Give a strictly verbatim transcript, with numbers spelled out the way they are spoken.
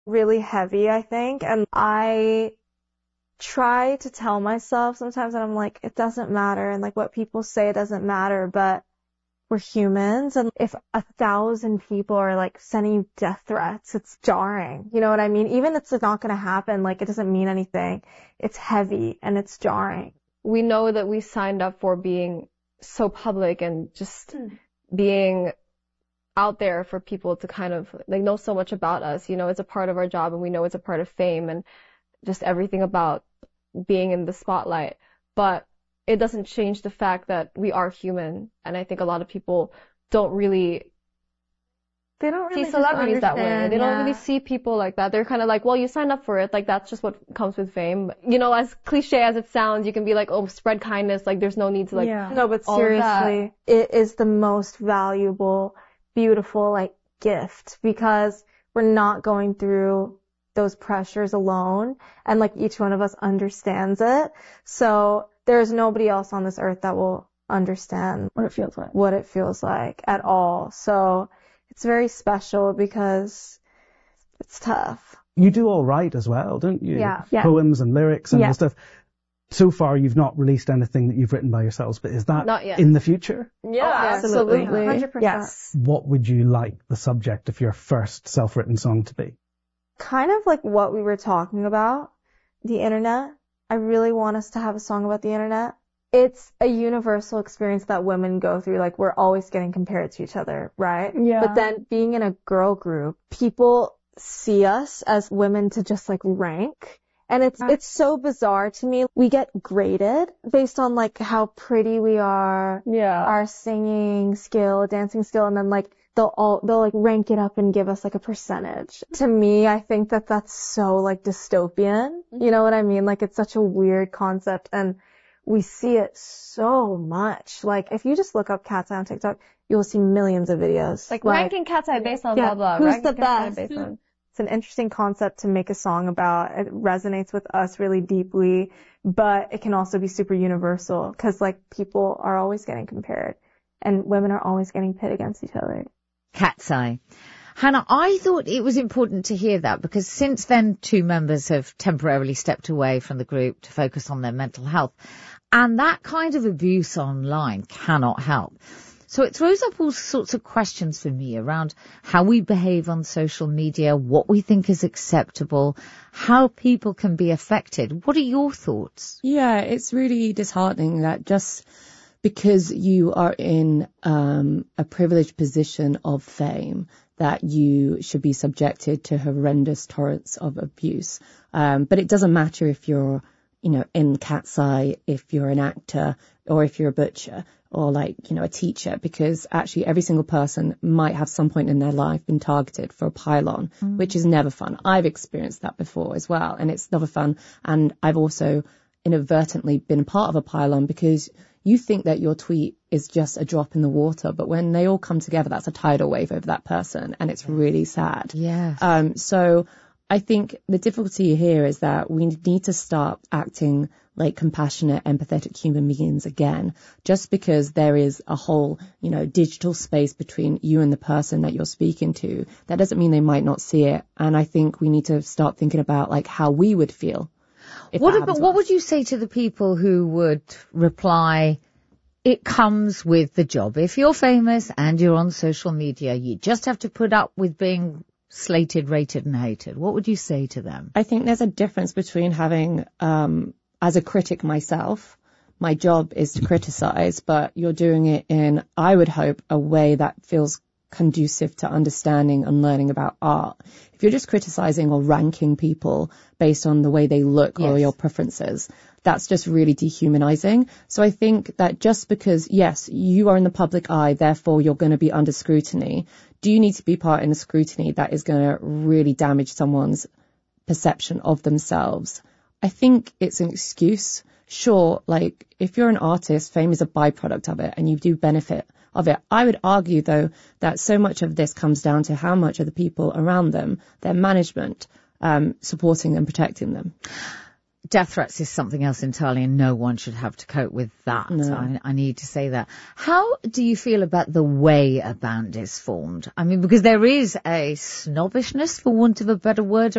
really heavy, I think. And I try to tell myself sometimes that I'm like, it doesn't matter. And like what people say doesn't matter, but we're humans. And if a thousand people are like sending you death threats, it's jarring. You know what I mean? Even if it's not going to happen, like it doesn't mean anything. It's heavy and it's jarring. We know that we signed up for being so public and just mm. being out there for people to kind of like know so much about us. You know, it's a part of our job and we know it's a part of fame and just everything about being in the spotlight. But it doesn't change the fact that we are human. And I think a lot of people don't really They don't really see celebrities that way. They yeah. don't really see people like that. They're kind of like, well, you signed up for it. Like, that's just what comes with fame. You know, as cliche as it sounds, you can be like, oh, spread kindness. Like, there's no need to like, yeah. No, but seriously, it is the most valuable, beautiful, like, gift because we're not going through those pressures alone. And like, each one of us understands it. So there's nobody else on this earth that will understand what it feels like, what it feels like at all. So it's very special because it's tough. You do all write as well, don't you? Yeah. yeah. Poems and lyrics and yeah. stuff. So far, you've not released anything that you've written by yourselves, but is that not yet. in the future? Yeah, oh, absolutely. absolutely. one hundred percent. Yes. What would you like the subject of your first self-written song to be? Kind of like what we were talking about, the internet. I really want us to have a song about the internet. It's a universal experience that women go through. Like, we're always getting compared to each other, right? Yeah. But then being in a girl group, people see us as women to just like rank. And it's, it's so bizarre to me. We get graded based on like how pretty we are, yeah. our singing skill, dancing skill, and then like they'll all, they'll like rank it up and give us like a percentage. To me, I think that that's so like dystopian. You know what I mean? Like, it's such a weird concept and we see it so much. Like, if you just look up Cat's Eye on TikTok, you'll see millions of videos. Like, like ranking Cat's Eye based on yeah, blah blah. Who's ranking the Cat's best? On... It's an interesting concept to make a song about. It resonates with us really deeply, but it can also be super universal because like people are always getting compared and women are always getting pit against each other. Cat's Eye. Hannah, I thought it was important to hear that because since then two members have temporarily stepped away from the group to focus on their mental health. And that kind of abuse online cannot help. So it throws up all sorts of questions for me around how we behave on social media, what we think is acceptable, how people can be affected. What are your thoughts? Yeah, it's really disheartening that just because you are in um, a privileged position of fame, that you should be subjected to horrendous torrents of abuse. Um, but it doesn't matter if you're, you know, in Cat's Eye, if you're an actor, or if you're a butcher, or like, you know, a teacher, because actually every single person might have some point in their life been targeted for a pylon, mm. which is never fun. I've experienced that before as well, and it's never fun. And I've also inadvertently been part of a pylon because you think that your tweet is just a drop in the water, but when they all come together, that's a tidal wave over that person, and it's really sad. Yes. Um, so I think the difficulty here is that we need to start acting like compassionate, empathetic human beings again. Just because there is a whole, you know, digital space between you and the person that you're speaking to, that doesn't mean they might not see it. And I think we need to start thinking about like how we would feel. What about, what would you say to the people who would reply, it comes with the job? If you're famous and you're on social media, you just have to put up with being slated, rated and hated. What would you say to them? I think there's a difference between having, um, as a critic myself, my job is to criticize, but you're doing it in, I would hope, a way that feels conducive to understanding and learning about art. If you're just criticizing or ranking people based on the way they look yes. or your preferences, that's just really dehumanizing. So I think that just because, yes, you are in the public eye, therefore you're going to be under scrutiny, do you need to be part in the scrutiny that is going to really damage someone's perception of themselves? I think it's an excuse. Sure, like if you're an artist, fame is a byproduct of it and you do benefit of it. I would argue, though, that so much of this comes down to how much of the people around them, their management, um, supporting them, protecting them. Death threats is something else entirely, and no one should have to cope with that. No. I, I need to say that. How do you feel about the way a band is formed? I mean, because there is a snobbishness, for want of a better word,